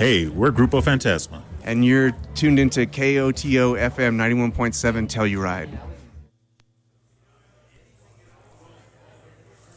Hey, we're Grupo Fantasma. And you're tuned into KOTO FM 91.7 Telluride.